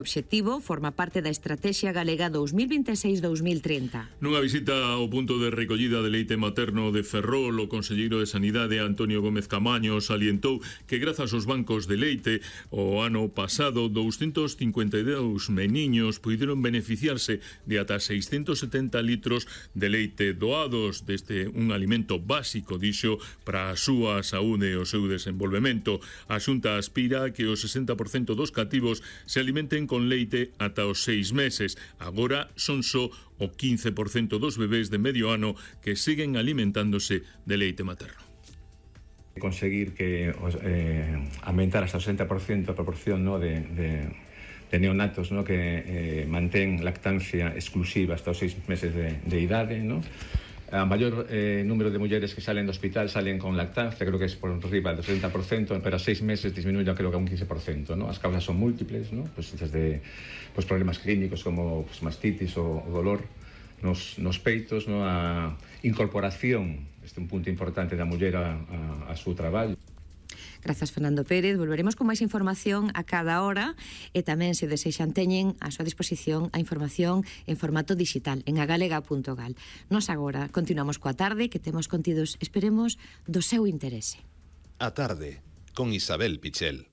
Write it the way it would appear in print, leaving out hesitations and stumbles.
O obxectivo forma parte da Estrategia Galega 2026-2030. Nunha visita ao punto de recollida de leite materno de Ferrol, o conselleiro de Sanidade Antonio Gómez Camaño salientou que grazas aos bancos de leite o ano pasado 252 meniños puideron beneficiarse de ata 670 litros de leite doados deste un alimento básico, dixo, para a súa saúde e o seu desenvolvemento. A Xunta aspira a que o 60% dos cativos se alimenten con leite ata os 6 meses. Agora son só o 15% dos bebés de medio ano que siguen alimentándose de leite materno. Conseguir que aumentar hasta o 60% a proporción, ¿no?, de neonatos, ¿no?, que mantén lactancia exclusiva hasta os 6 meses de idade, ¿no? A maior número de mulleres que salen do hospital salen con lactancia, creo que es por riba do 70%, pero a 6 meses disminuye, creo que a un 15%, ¿no? As causas son múltiples, ¿no? Pues desde problemas clínicos como mastitis o dolor nos peitos, ¿no? A incorporación, este é un punto importante da muller a súa traballo. Grazas, Fernando Pérez. Volveremos con máis información a cada hora e tamén, se desexan, teñen a súa disposición a información en formato digital en agalega.gal. Nos agora continuamos coa tarde, que temos contidos, esperemos, do seu interese. A tarde, con Isabel Pichel.